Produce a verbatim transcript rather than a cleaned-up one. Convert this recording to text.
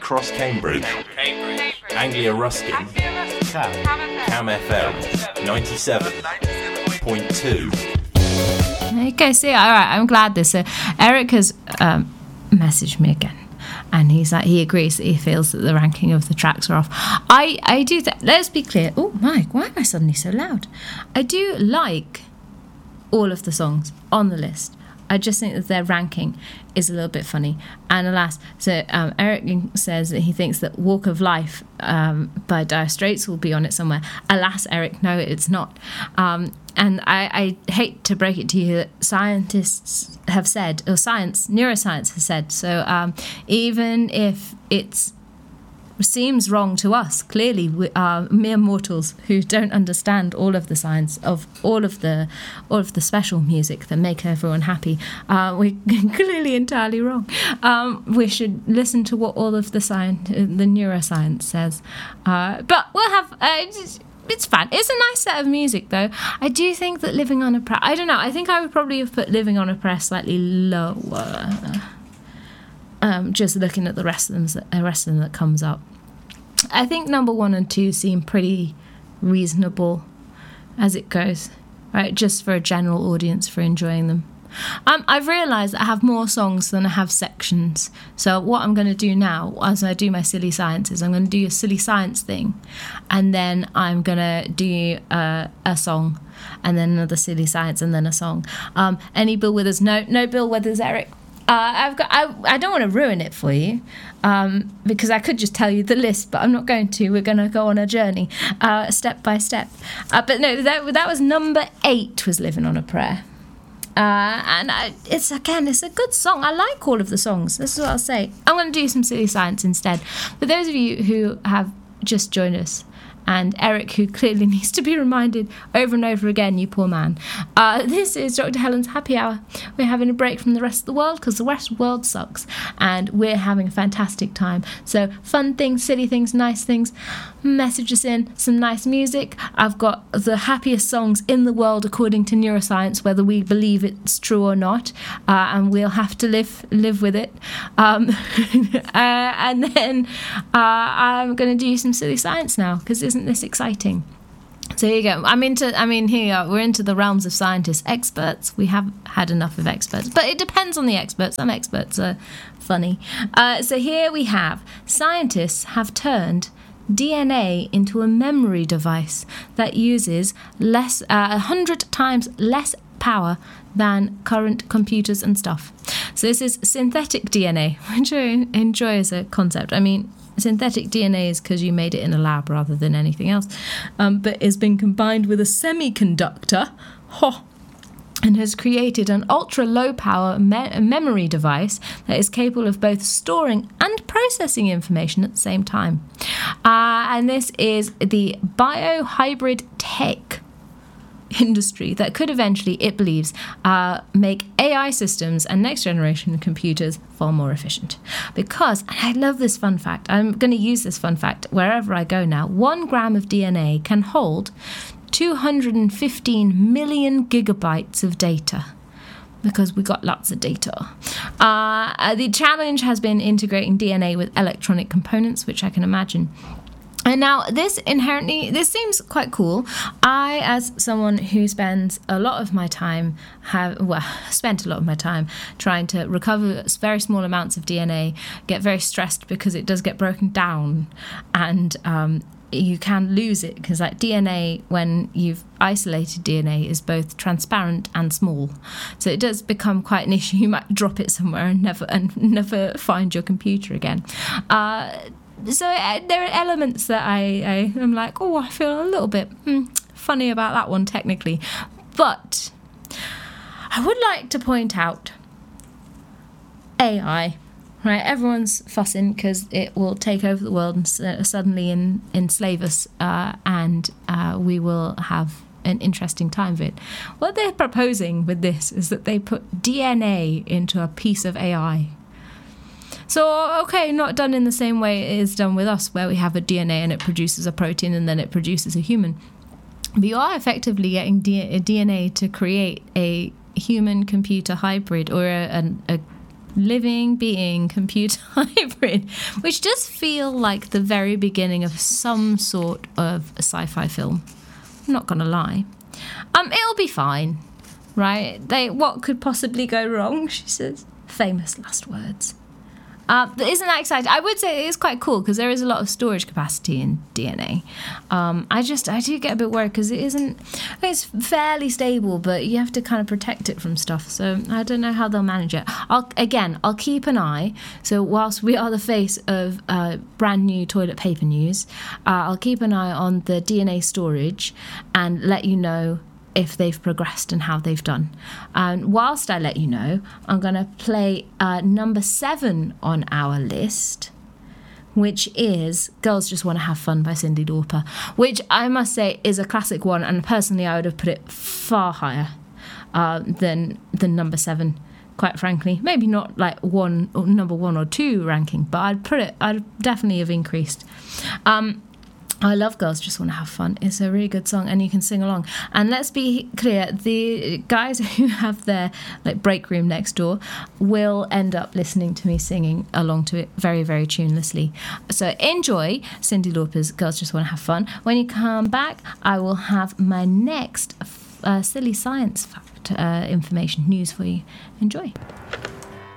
Across Cambridge. Cambridge. Anglia Ruskin. Cam. Cam F M. ninety-seven point two. There you go. See, all right. I'm glad this. Uh, Eric has um, messaged me again, and he's like, he agrees that he feels that the ranking of the tracks are off. I, I do. Th- let's be clear. Oh, Mike, why am I suddenly so loud? I do like all of the songs on the list. I just think that their ranking is a little bit funny. And alas, so um, Eric says that he thinks that Walk of Life um, by Dire Straits will be on it somewhere. Alas, Eric, no, it's not. Um, and I, I hate to break it to you that scientists have said, or science, neuroscience has said, so um, even if it's seems wrong to us, clearly we are mere mortals who don't understand all of the science of all of the all of the special music that make everyone happy. Uh, we're clearly entirely wrong. Um, we should listen to what all of the science, the neuroscience says. Uh, but we'll have uh, it's, it's fun. It's a nice set of music, though. I do think that Living on a Prayer, I don't know, I think I would probably have put Living on a Prayer slightly lower. Um, just looking at the rest of them, the rest of them that comes up, I think number one and two seem pretty reasonable as it goes, right? Just for a general audience for enjoying them. Um, I've realised that I have more songs than I have sections. So what I'm going to do now, as I do my silly science, is I'm going to do a silly science thing, and then I'm going to do uh, a song, and then another silly science, and then a song. Um, any Bill Withers? No, no Bill Withers, Eric. Uh, I've got. I, I don't want to ruin it for you, um, because I could just tell you the list, but I'm not going to. We're going to go on a journey, uh, step by step. Uh, but no, that that was number eight. Was Living on a Prayer, uh, and I, it's again, it's a good song. I like all of the songs. This is what I'll say. I'm going to do some silly science instead. For those of you who have just joined us, and Eric, who clearly needs to be reminded over and over again, you poor man. Uh, this is Doctor Helen's Happy Hour. We're having a break from the rest of the world because the rest of the world sucks, and we're having a fantastic time. So fun things, silly things, nice things. Message us in some nice music. I've got the happiest songs in the world according to neuroscience, whether we believe it's true or not, uh, and we'll have to live live with it. Um, uh, and then uh, I'm going to do some silly science now, because isn't this exciting? So here you go. I'm into, I mean, here you are. We're into the realms of scientists, experts. We have had enough of experts, but it depends on the experts. Some experts are funny. Uh, so here we have, scientists have turned D N A into a memory device that uses less, uh, a hundred times less power than current computers and stuff. So this is synthetic D N A, which I enjoy as a concept. I mean, synthetic D N A is because you made it in a lab rather than anything else, um, but has been combined with a semiconductor, ho, and has created an ultra-low power me- memory device that is capable of both storing and processing information at the same time. Uh, and this is the biohybrid tech industry that could eventually, it believes, uh, make A I systems and next generation computers far more efficient. Because, and I love this fun fact, I'm going to use this fun fact wherever I go now, one gram of D N A can hold two hundred fifteen million gigabytes of data. Because we got lots of data. Uh, the challenge has been integrating D N A with electronic components, which I can imagine. And now this inherently, this seems quite cool. I, as someone who spends a lot of my time, have well, spent a lot of my time trying to recover very small amounts of D N A, get very stressed because it does get broken down, and um, you can lose it because like D N A, when you've isolated D N A, is both transparent and small, so it does become quite an issue. You might drop it somewhere and never and never find your computer again. Uh, So uh, there are elements that I, I am like, oh, I feel a little bit hmm, funny about that one technically. But I would like to point out A I, right? Everyone's fussing because it will take over the world and s- suddenly en- enslave us, uh, and uh, we will have an interesting time of it. What they're proposing with this is that they put D N A into a piece of A I. So, okay, not done in the same way it is done with us, where we have a D N A and it produces a protein and then it produces a human. But you are effectively getting D- D N A to create a human-computer hybrid, or a, a, a living being computer hybrid, which does feel like the very beginning of some sort of a sci-fi film. I'm not gonna lie. Um, it'll be fine, right? They what could possibly go wrong? She says. Famous last words. Uh, but isn't that exciting? I would say it is quite cool because there is a lot of storage capacity in D N A. Um, I just, I do get a bit worried because it isn't, it's fairly stable, but you have to kind of protect it from stuff. So I don't know how they'll manage it. I'll, again, I'll keep an eye. So whilst we are the face of uh, brand new toilet paper news, uh, I'll keep an eye on the D N A storage and let you know if they've progressed and how they've done. And whilst I let you know, I'm going to play uh, number seven on our list, which is Girls Just Want to Have Fun by Cyndi Lauper, which I must say is a classic one, and personally I would have put it far higher uh, than, than number seven, quite frankly. Maybe not like one or number one or two ranking, but I'd put it, I'd definitely have increased. Um, I love Girls Just Want to Have Fun. It's a really good song and you can sing along. And let's be clear, the guys who have their like break room next door will end up listening to me singing along to it very, very tunelessly. So enjoy Cyndi Lauper's Girls Just Want to Have Fun. When you come back, I will have my next uh, silly science fact uh, information news for you. Enjoy.